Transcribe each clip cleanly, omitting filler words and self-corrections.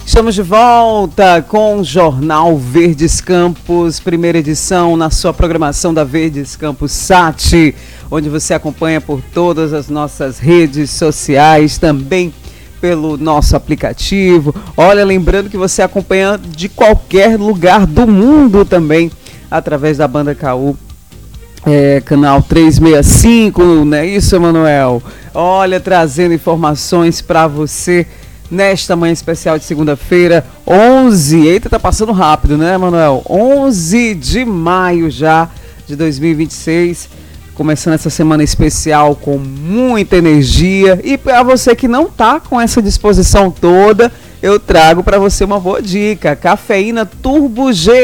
Estamos de volta com o Jornal Verdes Campos, primeira edição na sua programação da Verdes Campos Sat, onde você acompanha por todas as nossas redes sociais, também pelo nosso aplicativo. Olha, lembrando que você acompanha de qualquer lugar do mundo também, através da Banda KU, canal 365, não é isso, Emanuel? Olha, trazendo informações para você nesta manhã especial de segunda-feira, 11, eita, tá passando rápido, né, Emanuel? 11 de maio já de 2026, começando essa semana especial com muita energia. E para você que não tá com essa disposição toda, eu trago para você uma boa dica: Cafeína Turbo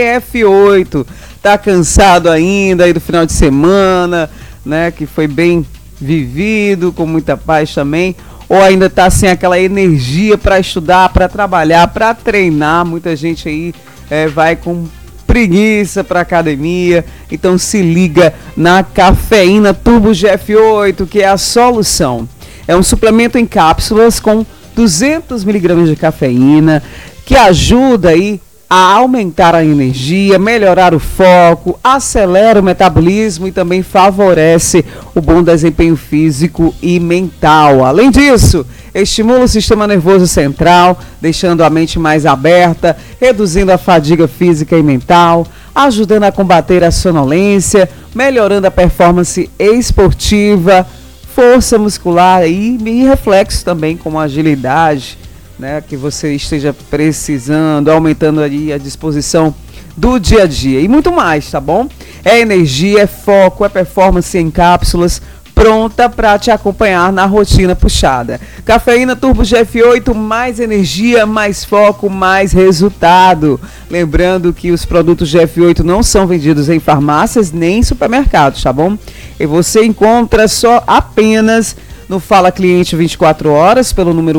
GF8. Tá cansado ainda aí do final de semana, né, que foi bem vivido, com muita paz também, ou ainda tá sem aquela energia para estudar, para trabalhar, para treinar? Muita gente aí vai com preguiça para academia. Então se liga na Cafeína Turbo GF8, que é a solução. É um suplemento em cápsulas com 200 miligramas de cafeína, que ajuda aí a aumentar a energia, melhorar o foco, acelera o metabolismo e também favorece o bom desempenho físico e mental. Além disso, estimula o sistema nervoso central, deixando a mente mais aberta, reduzindo a fadiga física e mental, ajudando a combater a sonolência, melhorando a performance esportiva, força muscular e reflexo também, como agilidade, né, que você esteja precisando, aumentando aí a disposição do dia a dia e muito mais, tá bom? É energia, é foco, é performance em cápsulas, pronta para te acompanhar na rotina puxada. Cafeína Turbo GF8, mais energia, mais foco, mais resultado. Lembrando que os produtos GF8 não são vendidos em farmácias nem em supermercados, tá bom? E você encontra só apenas no Fala Cliente 24 horas, pelo número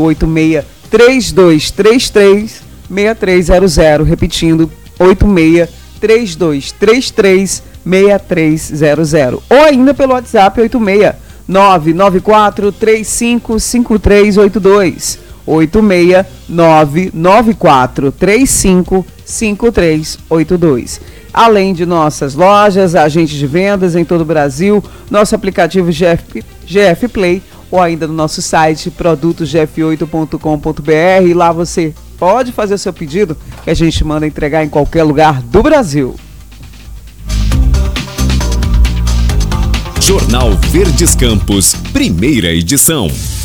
86-3233-6300, repetindo, 86-3233-6300, ou ainda pelo WhatsApp 86-994-355382, 86-994-355382. Além de nossas lojas, agentes de vendas em todo o Brasil, nosso aplicativo GF Play, ou ainda no nosso site produtosgf8.com.br. Lá você pode fazer o seu pedido, que a gente manda entregar em qualquer lugar do Brasil. Jornal Verdes Campos, primeira edição.